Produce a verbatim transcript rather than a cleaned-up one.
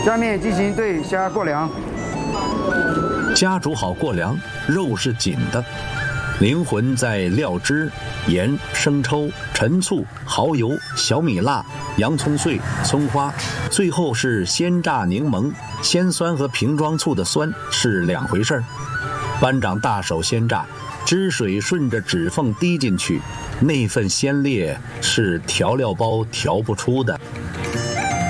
下面进行对虾过凉。 虾煮好过凉，肉是紧的，灵魂在料汁、盐、生抽、陈醋、蚝油、小米辣、洋葱碎、葱花，最后是鲜榨柠檬。鲜酸和瓶装醋的酸是两回事儿。班长大手鲜榨，汁水顺着指缝滴进去，那份鲜烈是调料包调不出的。